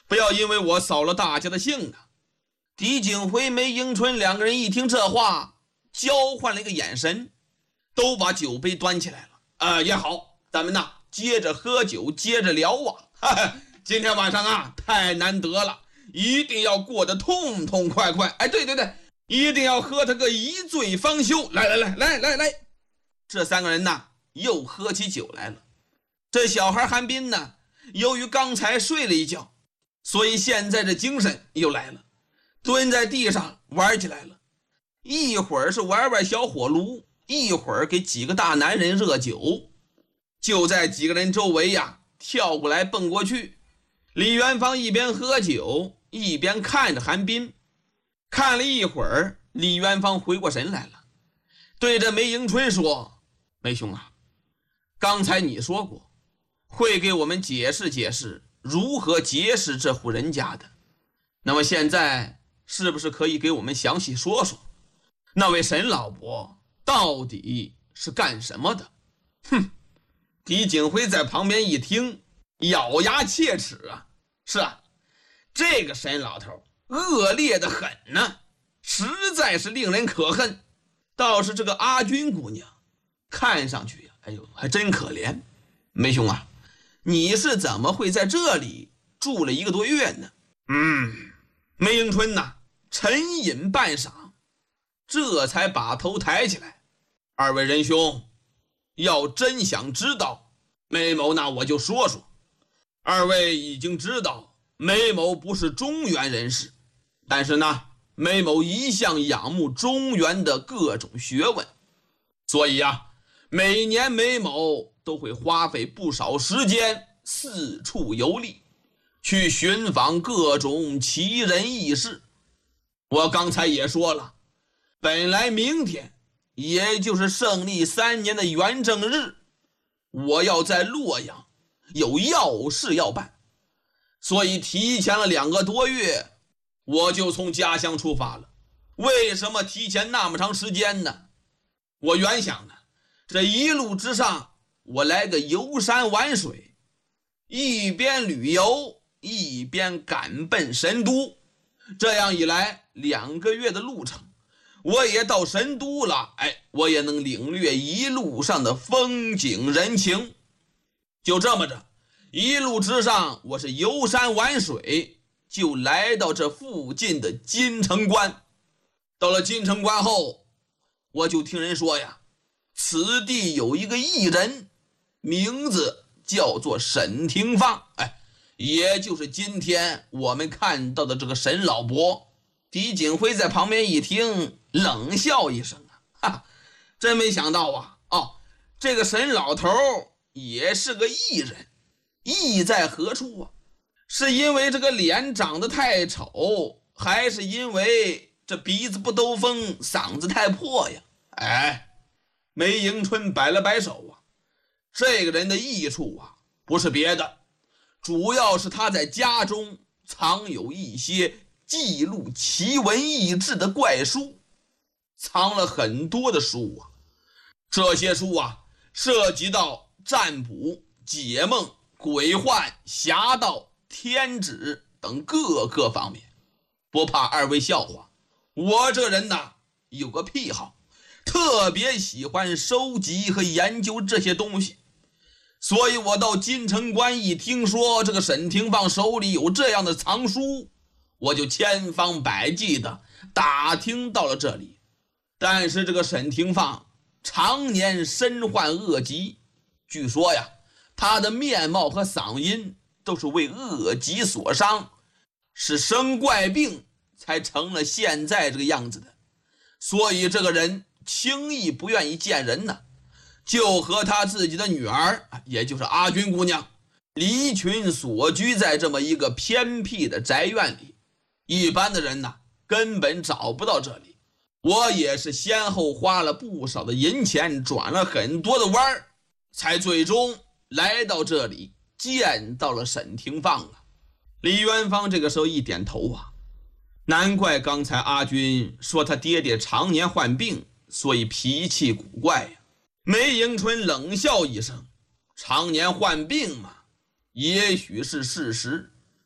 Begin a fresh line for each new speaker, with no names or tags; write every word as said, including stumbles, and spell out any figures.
不要因为我扫了大家的兴啊。狄景辉、梅迎春两个人一听这话，交换了一个眼神，都把酒杯端起来了。呃，也好，咱们呐接着喝酒，接着聊啊。哈哈，今天晚上啊太难得了，一定要过得痛痛快快。哎，对对对，一定要喝他个一醉方休。来来来来来来，这三个人呐又喝起酒来了。这小孩韩冰呢，由于刚才睡了一觉，所以现在这精神又来了，蹲在地上玩起来了。一会儿是玩玩小火炉，一会儿给几个大男人热酒。就在几个人周围呀，跳过来蹦过去。李元芳一边喝酒一边看着韩冰，看了一会儿，李元芳回过神来了，对着梅迎春说：梅兄啊，刚才你说过会给我们解释解释如何结识这户人家的，那么现在是不是可以给我们详细说说那位沈老伯到底是干什么的？哼！狄景辉在旁边一听，咬牙切齿啊！是啊，这个沈老头恶劣的很呢、啊，实在是令人可恨。倒是这个阿军姑娘，看上去哎呦还真可怜。梅兄啊，你是怎么会在这里住了一个多月呢？嗯，梅迎春呐，沉吟半晌，这才把头抬起来。二位仁兄，要真想知道，梅某那我就说说。二位已经知道梅某不是中原人士，但是呢，梅某一向仰慕中原的各种学问，所以啊，每年梅某都会花费不少时间四处游历，去寻访各种奇人异事。我刚才也说了，本来明天也就是胜利三年的元正日，我要在洛阳有要事要办，所以提前了两个多月，我就从家乡出发了。为什么提前那么长时间呢？我原想呢，这一路之上我来个游山玩水，一边旅游一边赶奔神都，这样一来两个月的路程我也到神都了，哎，我也能领略一路上的风景人情。就这么着，一路之上我是游山玩水，就来到这附近的金城关。到了金城关后，我就听人说呀，此地有一个异人，名字叫做沈廷芳，哎，也就是今天我们看到的这个沈老伯。狄景辉在旁边一听，冷笑一声啊，哈，真没想到啊，哦，这个沈老头也是个异人。异在何处啊？是因为这个脸长得太丑，还是因为这鼻子不兜风，嗓子太破呀？哎，梅迎春摆了摆手啊，这个人的异处啊，不是别的，主要是他在家中藏有一些记录奇闻异志的怪书，藏了很多的书啊。这些书啊，涉及到占卜、解梦、鬼幻、侠道、天旨等各个方面。不怕二位笑话，我这人呐有个癖好，特别喜欢收集和研究这些东西。所以我到金城关一听说这个沈廷芳手里有这样的藏书，我就千方百计的打听到了这里。但是这个沈廷芳常年身患恶疾，据说呀，他的面貌和嗓音都是为恶疾所伤，是生怪病才成了现在这个样子的。所以这个人轻易不愿意见人呢，就和他自己的女儿，也就是阿军姑娘，离群所居在这么一个偏僻的宅院里。一般的人呢，根本找不到这里。我也是先后花了不少的银钱，转了很多的弯儿，才最终来到这里，见到了沈廷芳了。李元芳这个时候一点头啊，难怪刚才阿军说他爹爹常年患病，所以脾气古怪呀。梅迎春冷笑一声，常年患病嘛，也许是事实，